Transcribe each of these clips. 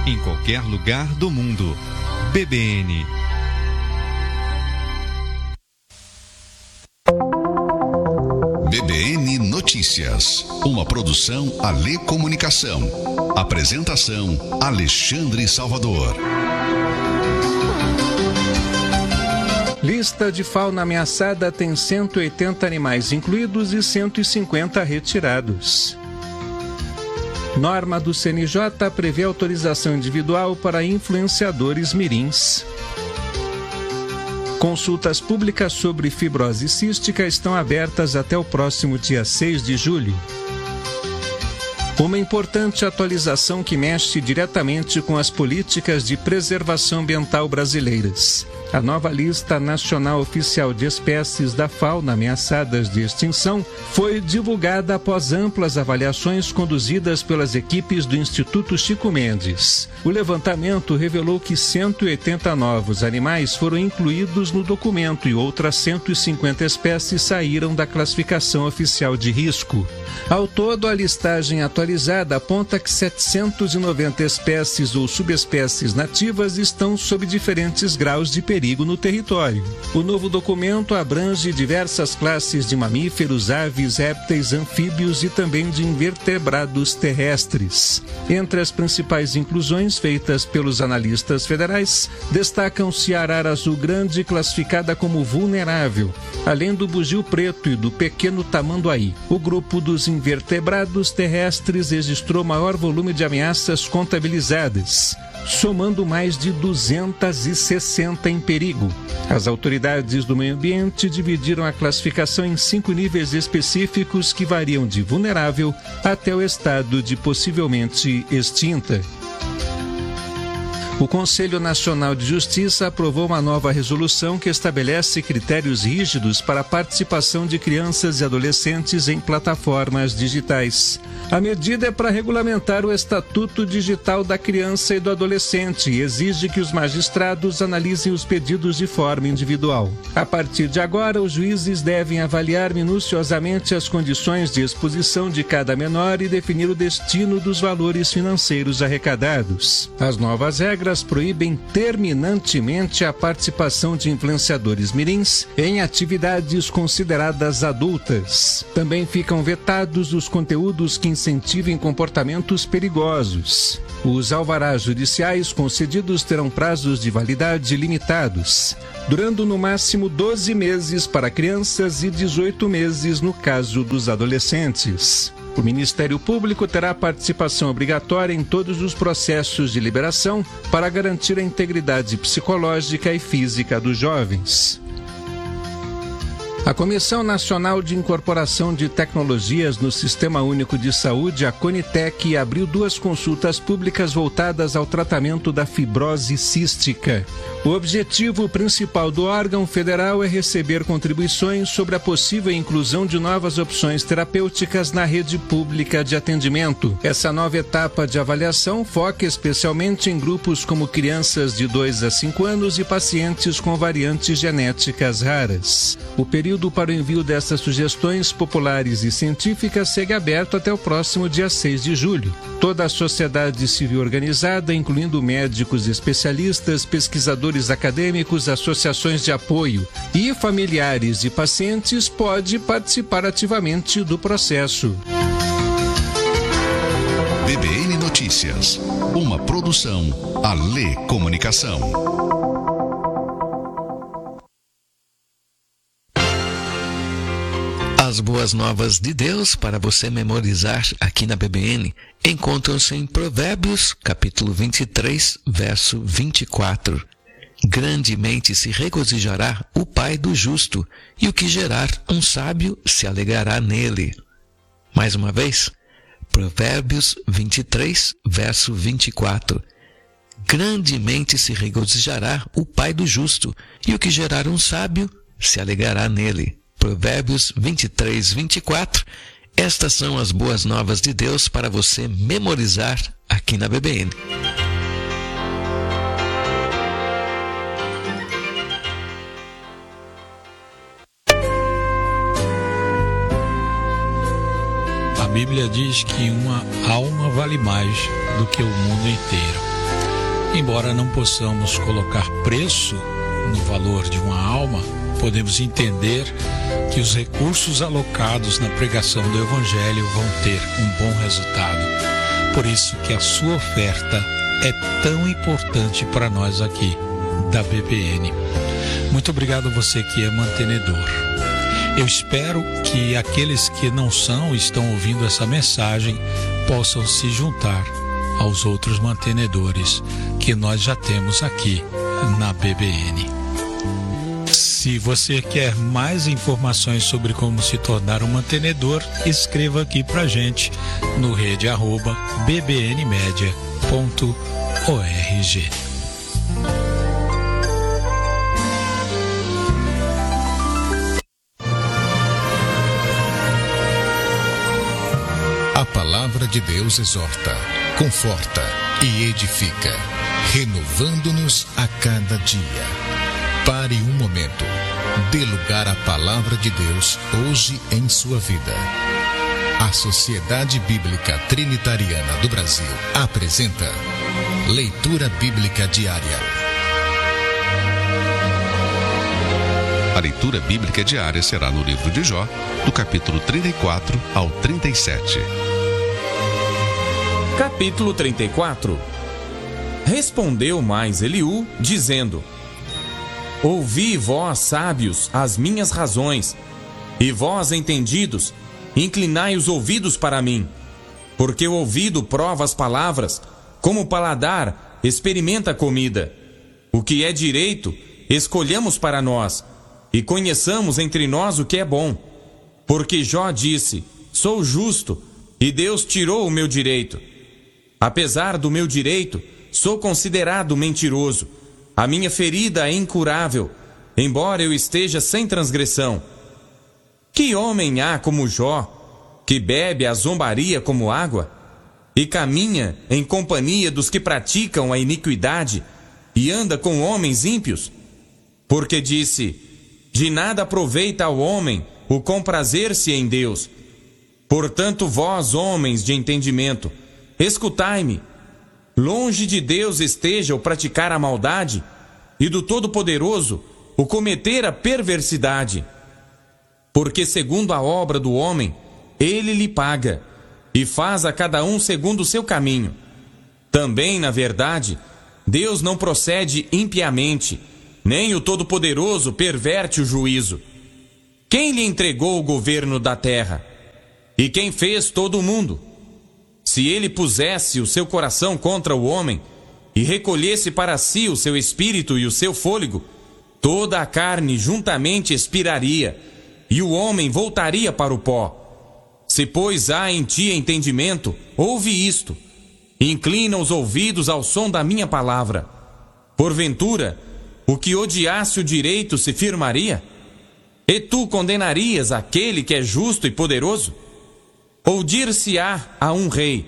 em qualquer lugar do mundo. BBN. BBN Notícias, uma produção Alê Comunicação. Apresentação Alexandre Salvador. Lista de fauna ameaçada tem 180 animais incluídos e 150 retirados. Norma do CNJ prevê autorização individual para influenciadores mirins. Consultas públicas sobre fibrose cística estão abertas até o próximo dia 6 de julho. Uma importante atualização que mexe diretamente com as políticas de preservação ambiental brasileiras. A nova lista nacional oficial de espécies da fauna ameaçadas de extinção foi divulgada após amplas avaliações conduzidas pelas equipes do Instituto Chico Mendes. O levantamento revelou que 180 novos animais foram incluídos no documento e outras 150 espécies saíram da classificação oficial de risco. Ao todo, a listagem atualizada aponta que 790 espécies ou subespécies nativas estão sob diferentes graus de perigo no território. O novo documento abrange diversas classes de mamíferos, aves, répteis, anfíbios e também de invertebrados terrestres. Entre as principais inclusões feitas pelos analistas federais, destacam-se a arara azul grande, classificada como vulnerável, além do bugio preto e do pequeno tamanduaí. O grupo dos invertebrados terrestres registrou maior volume de ameaças contabilizadas, somando mais de 260 em perigo. As autoridades do meio ambiente dividiram a classificação em 5 níveis específicos que variam de vulnerável até o estado de possivelmente extinta. O Conselho Nacional de Justiça aprovou uma nova resolução que estabelece critérios rígidos para a participação de crianças e adolescentes em plataformas digitais. A medida é para regulamentar o Estatuto Digital da Criança e do Adolescente e exige que os magistrados analisem os pedidos de forma individual. A partir de agora, os juízes devem avaliar minuciosamente as condições de exposição de cada menor e definir o destino dos valores financeiros arrecadados. As novas regras proíbem terminantemente a participação de influenciadores mirins em atividades consideradas adultas. Também ficam vetados os conteúdos que incentivem comportamentos perigosos. Os alvarás judiciais concedidos terão prazos de validade limitados, durando no máximo 12 meses para crianças e 18 meses no caso dos adolescentes. O Ministério Público terá participação obrigatória em todos os processos de liberação para garantir a integridade psicológica e física dos jovens. A Comissão Nacional de Incorporação de Tecnologias no Sistema Único de Saúde, a Conitec, abriu 2 consultas públicas voltadas ao tratamento da fibrose cística. O objetivo principal do órgão federal é receber contribuições sobre a possível inclusão de novas opções terapêuticas na rede pública de atendimento. Essa nova etapa de avaliação foca especialmente em grupos como crianças de 2 a 5 anos e pacientes com variantes genéticas raras. O período para o envio dessas sugestões populares e científicas segue aberto até o próximo dia 6 de julho. Toda a sociedade civil organizada, incluindo médicos especialistas, pesquisadores acadêmicos, associações de apoio e familiares de pacientes, pode participar ativamente do processo. BBN Notícias, uma produção Alê Comunicação. As boas novas de Deus para você memorizar aqui na BBN encontram-se em Provérbios, capítulo 23, verso 24. Grandemente se regozijará o pai do justo, e o que gerar um sábio se alegrará nele. Mais uma vez, Provérbios 23, verso 24. Grandemente se regozijará o pai do justo, e o que gerar um sábio se alegrará nele. Provérbios 23, 24. Estas são as boas novas de Deus para você memorizar aqui na BBN. A Bíblia diz que uma alma vale mais do que o mundo inteiro. Embora não possamos colocar preço no valor de uma alma, podemos entender que os recursos alocados na pregação do Evangelho vão ter um bom resultado. Por isso que a sua oferta é tão importante para nós aqui da BBN. Muito obrigado a você que é mantenedor. Eu espero que aqueles que não são, estão ouvindo essa mensagem, possam se juntar aos outros mantenedores que nós já temos aqui na BBN. Se você quer mais informações sobre como se tornar um mantenedor, escreva aqui pra gente no rede@bbnmedia.org. A palavra de Deus exorta, conforta e edifica, renovando-nos a cada dia. Pare um momento. Dê lugar à palavra de Deus hoje em sua vida. A Sociedade Bíblica Trinitariana do Brasil apresenta Leitura Bíblica Diária. A leitura bíblica diária será no livro de Jó, do capítulo 34 ao 37. Capítulo 34. Respondeu mais Eliú, dizendo: Ouvi, vós, sábios, as minhas razões, e vós, entendidos, inclinai os ouvidos para mim. Porque o ouvido prova as palavras, como o paladar experimenta a comida. O que é direito, escolhamos para nós, e conheçamos entre nós o que é bom. Porque Jó disse: Sou justo, e Deus tirou o meu direito. Apesar do meu direito, sou considerado mentiroso. A minha ferida é incurável, embora eu esteja sem transgressão. Que homem há como Jó, que bebe a zombaria como água, e caminha em companhia dos que praticam a iniquidade, e anda com homens ímpios? Porque disse: de nada aproveita ao homem o comprazer-se em Deus. Portanto, vós, homens de entendimento, escutai-me. Longe de Deus esteja o praticar a maldade, e do Todo-Poderoso o cometer a perversidade. Porque segundo a obra do homem, ele lhe paga, e faz a cada um segundo o seu caminho. Também, na verdade, Deus não procede impiamente, nem o Todo-Poderoso perverte o juízo. Quem lhe entregou o governo da terra? E quem fez todo o mundo? Se ele pusesse o seu coração contra o homem e recolhesse para si o seu espírito e o seu fôlego, toda a carne juntamente expiraria, e o homem voltaria para o pó. Se, pois, há em ti entendimento, ouve isto. Inclina os ouvidos ao som da minha palavra. Porventura, o que odiasse o direito se firmaria? E tu condenarias aquele que é justo e poderoso? Ou dir-se-á a um rei: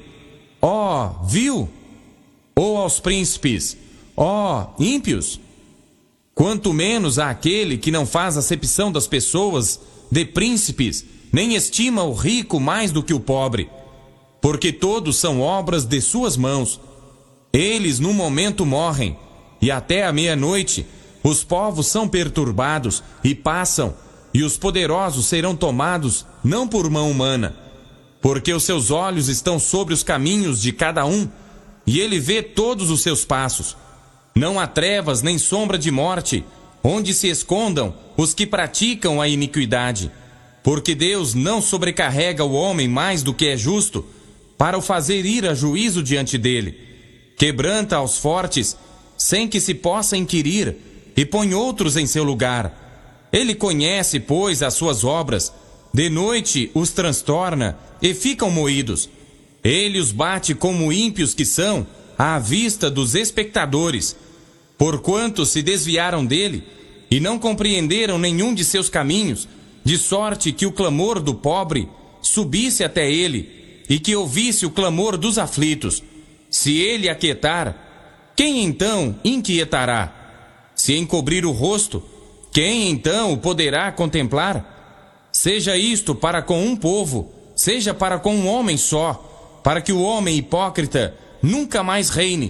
ó, vil? Ou aos príncipes: ó, ímpios? Quanto menos àquele que não faz acepção das pessoas, de príncipes, nem estima o rico mais do que o pobre. Porque todos são obras de suas mãos. Eles num momento morrem, e até a meia-noite os povos são perturbados e passam, e os poderosos serão tomados não por mão humana. Porque os seus olhos estão sobre os caminhos de cada um, e ele vê todos os seus passos. Não há trevas nem sombra de morte, onde se escondam os que praticam a iniquidade. Porque Deus não sobrecarrega o homem mais do que é justo, para o fazer ir a juízo diante dele. Quebranta aos fortes, sem que se possa inquirir, e põe outros em seu lugar. Ele conhece, pois, as suas obras. De noite os transtorna e ficam moídos. Ele os bate como ímpios que são, à vista dos espectadores. Porquanto se desviaram dele, e não compreenderam nenhum de seus caminhos, de sorte que o clamor do pobre subisse até ele, e que ouvisse o clamor dos aflitos. Se ele aquietar, quem então inquietará? Se encobrir o rosto, quem então o poderá contemplar? Seja isto para com um povo, seja para com um homem só, para que o homem hipócrita nunca mais reine,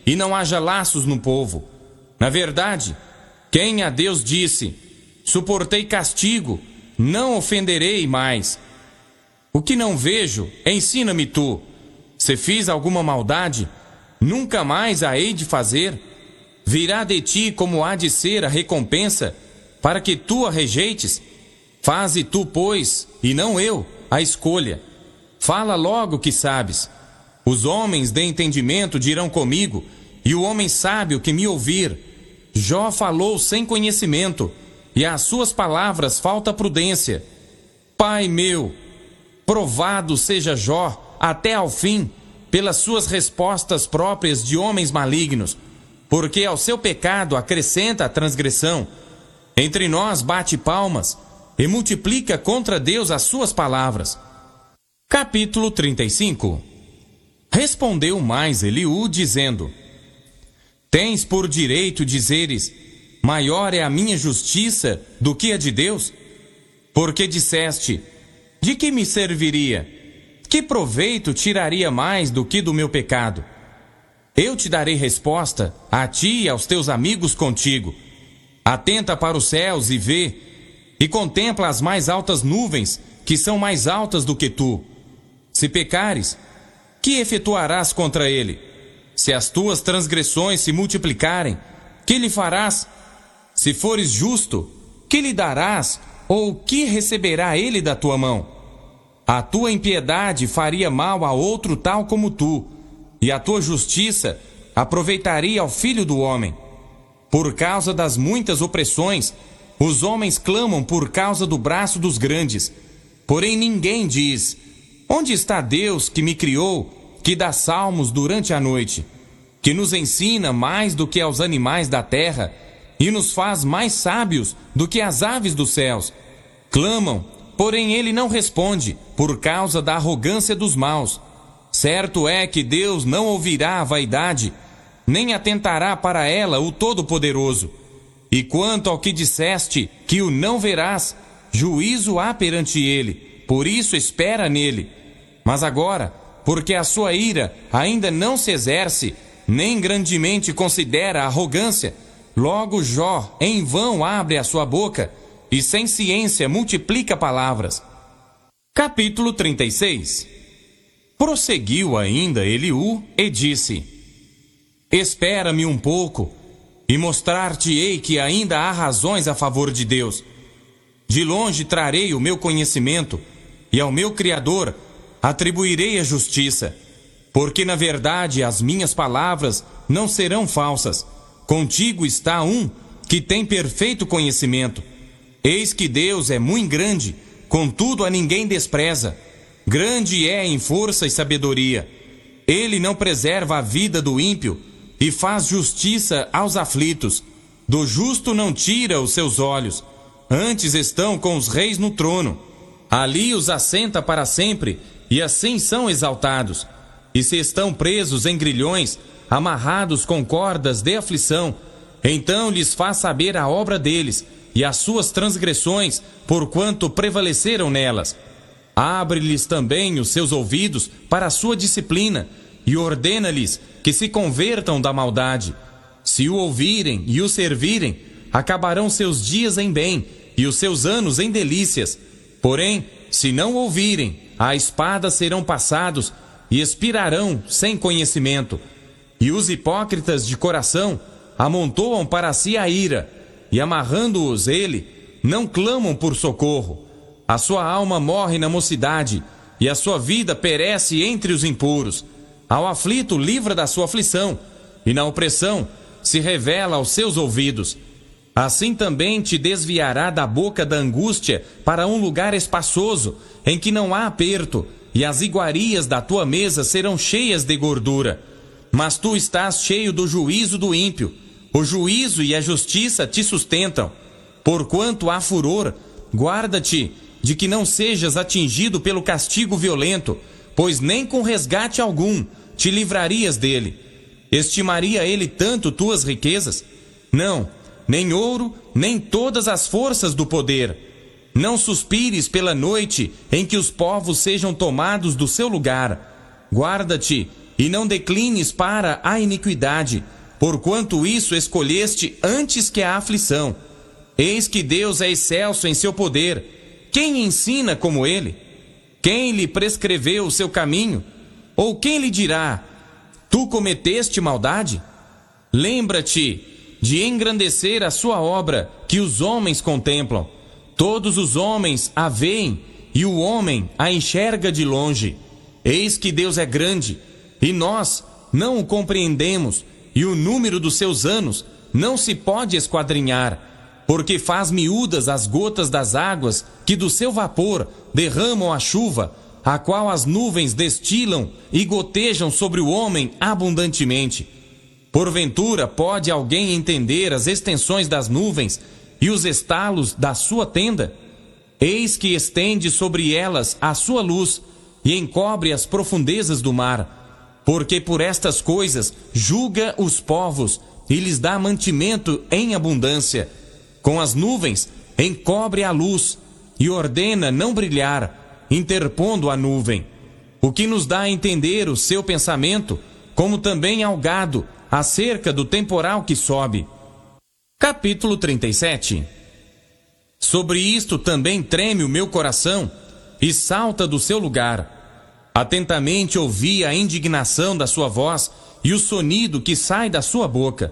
e não haja laços no povo. Na verdade, quem a Deus disse: suportei castigo, não ofenderei mais. O que não vejo, ensina-me tu. Se fiz alguma maldade, nunca mais a hei de fazer. Virá de ti como há de ser a recompensa, para que tu a rejeites. Faze tu, pois, e não eu, a escolha. Fala logo que sabes. Os homens de entendimento dirão comigo, e o homem sábio que me ouvir. Jó falou sem conhecimento, e às suas palavras falta prudência. Pai meu, provado seja Jó até ao fim, pelas suas respostas próprias de homens malignos, porque ao seu pecado acrescenta a transgressão. Entre nós bate palmas e multiplica contra Deus as suas palavras. Capítulo 35. Respondeu mais Eliú, dizendo: tens por direito dizeres: maior é a minha justiça do que a de Deus? Porque disseste: de que me serviria? Que proveito tiraria mais do que do meu pecado? Eu te darei resposta, a ti e aos teus amigos contigo. Atenta para os céus e vê, e contempla as mais altas nuvens, que são mais altas do que tu. Se pecares, que efetuarás contra ele? Se as tuas transgressões se multiplicarem, que lhe farás? Se fores justo, que lhe darás, ou que receberá ele da tua mão? A tua impiedade faria mal a outro tal como tu, e a tua justiça aproveitaria ao filho do homem. Por causa das muitas opressões, os homens clamam por causa do braço dos grandes. Porém ninguém diz: onde está Deus que me criou, que dá salmos durante a noite, que nos ensina mais do que aos animais da terra, e nos faz mais sábios do que as aves dos céus? Clamam, porém ele não responde, por causa da arrogância dos maus. Certo é que Deus não ouvirá a vaidade, nem atentará para ela o Todo-Poderoso. E quanto ao que disseste, que o não verás, juízo há perante ele, por isso espera nele. Mas agora, porque a sua ira ainda não se exerce, nem grandemente considera a arrogância, logo Jó em vão abre a sua boca, e sem ciência multiplica palavras. Capítulo 36. Prosseguiu ainda Eliú e disse: espera-me um pouco, e mostrar-te-ei que ainda há razões a favor de Deus. De longe trarei o meu conhecimento, e ao meu Criador atribuirei a justiça. Porque na verdade as minhas palavras não serão falsas. Contigo está um que tem perfeito conhecimento. Eis que Deus é muito grande, contudo a ninguém despreza. Grande é em força e sabedoria. Ele não preserva a vida do ímpio, e faz justiça aos aflitos. Do justo não tira os seus olhos. Antes estão com os reis no trono. Ali os assenta para sempre, e assim são exaltados. E se estão presos em grilhões, amarrados com cordas de aflição, então lhes faz saber a obra deles, e as suas transgressões, porquanto prevaleceram nelas. Abre-lhes também os seus ouvidos para a sua disciplina, e ordena-lhes que se convertam da maldade. Se o ouvirem e o servirem, acabarão seus dias em bem, e os seus anos em delícias. Porém, se não ouvirem, à espada serão passados, e expirarão sem conhecimento. E os hipócritas de coração amontoam para si a ira, e amarrando-os ele, não clamam por socorro. A sua alma morre na mocidade, e a sua vida perece entre os impuros. Ao aflito livra da sua aflição, e na opressão se revela aos seus ouvidos. Assim também te desviará da boca da angústia para um lugar espaçoso, em que não há aperto, e as iguarias da tua mesa serão cheias de gordura. Mas tu estás cheio do juízo do ímpio. O juízo e a justiça te sustentam. Porquanto há furor, guarda-te de que não sejas atingido pelo castigo violento, pois nem com resgate algum te livrarias dele. Estimaria ele tanto tuas riquezas? Não, nem ouro, nem todas as forças do poder. Não suspires pela noite em que os povos sejam tomados do seu lugar. Guarda-te e não declines para a iniquidade, porquanto isso escolheste antes que a aflição. Eis que Deus é excelso em seu poder. Quem ensina como ele? Quem lhe prescreveu o seu caminho? Ou quem lhe dirá: tu cometeste maldade? Lembra-te de engrandecer a sua obra, que os homens contemplam. Todos os homens a veem, e o homem a enxerga de longe. Eis que Deus é grande, e nós não o compreendemos, e o número dos seus anos não se pode esquadrinhar, porque faz miúdas as gotas das águas que do seu vapor derramam a chuva, a qual as nuvens destilam e gotejam sobre o homem abundantemente. Porventura pode alguém entender as extensões das nuvens e os estalos da sua tenda? Eis que estende sobre elas a sua luz e encobre as profundezas do mar, porque por estas coisas julga os povos e lhes dá mantimento em abundância. Com as nuvens encobre a luz e ordena não brilhar, interpondo a nuvem. O que nos dá a entender o seu pensamento, como também ao gado, acerca do temporal que sobe. Capítulo 37. Sobre isto também treme o meu coração e salta do seu lugar. Atentamente ouvi a indignação da sua voz e o sonido que sai da sua boca.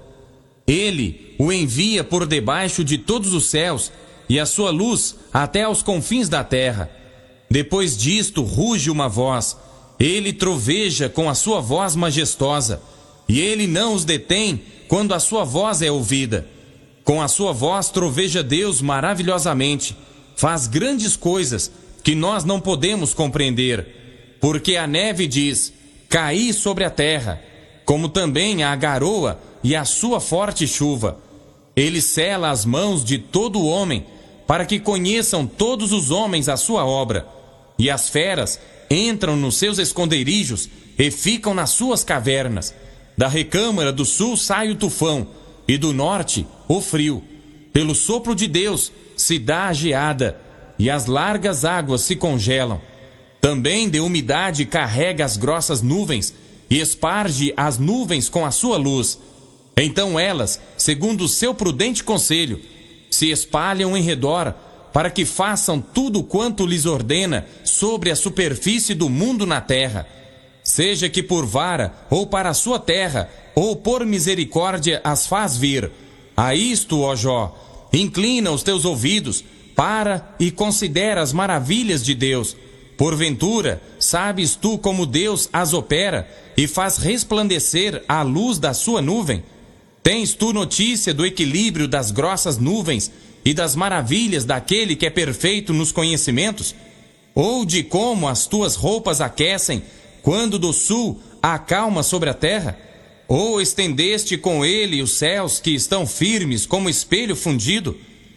Ele o envia por debaixo de todos os céus e a sua luz até aos confins da terra. Depois disto ruge uma voz. Ele troveja com a sua voz majestosa, e ele não os detém quando a sua voz é ouvida. Com a sua voz troveja Deus maravilhosamente, faz grandes coisas que nós não podemos compreender. Porque a neve diz: caí sobre a terra, como também a garoa e a sua forte chuva. Ele sela as mãos de todo homem, para que conheçam todos os homens a sua obra. E as feras entram nos seus esconderijos e ficam nas suas cavernas. Da recâmara do sul sai o tufão, e do norte o frio. Pelo sopro de Deus se dá a geada, e as largas águas se congelam. Também de umidade carrega as grossas nuvens, e esparge as nuvens com a sua luz. Então elas, segundo o seu prudente conselho, se espalham em redor, para que façam tudo quanto lhes ordena sobre a superfície do mundo na terra. Seja que por vara, ou para a sua terra, ou por misericórdia as faz vir. A isto, ó Jó, inclina os teus ouvidos, para e considera as maravilhas de Deus. Porventura, sabes tu como Deus as opera e faz resplandecer a luz da sua nuvem? Tens tu notícia do equilíbrio das grossas nuvens e das maravilhas daquele que é perfeito nos conhecimentos? Ou de como as tuas roupas aquecem, quando do sul acalma sobre a terra? Ou estendeste com ele os céus que estão firmes como espelho fundido?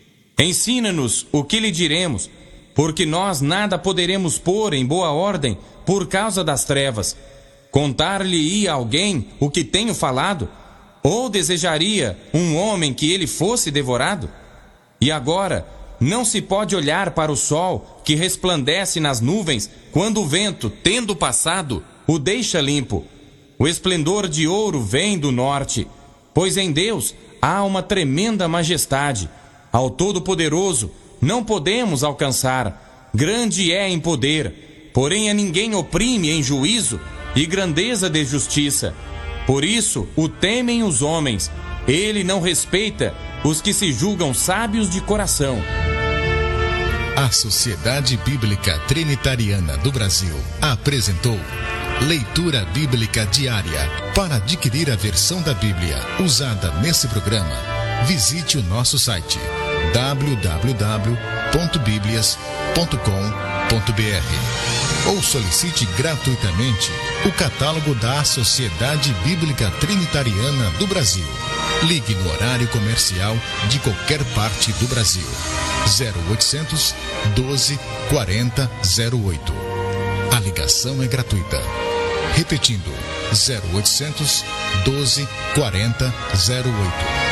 Ensina-nos o que lhe diremos, porque nós nada poderemos pôr em boa ordem por causa das trevas. Contar-lhe-ia alguém o que tenho falado? Ou desejaria um homem que ele fosse devorado? E agora, não se pode olhar para o sol que resplandece nas nuvens, quando o vento, tendo passado, o deixa limpo. O esplendor de ouro vem do norte, pois em Deus há uma tremenda majestade. Ao Todo-Poderoso não podemos alcançar. Grande é em poder, porém a ninguém oprime em juízo, e grandeza de justiça. Por isso o temem os homens. Ele não respeita os que se julgam sábios de coração. A Sociedade Bíblica Trinitariana do Brasil apresentou Leitura Bíblica Diária. Para adquirir a versão da Bíblia usada nesse programa, visite o nosso site www.biblias.com.br ou solicite gratuitamente o catálogo da Sociedade Bíblica Trinitariana do Brasil. Ligue no horário comercial de qualquer parte do Brasil. 0800 12 40 08. A ligação é gratuita. Repetindo, 0800 12 40 08.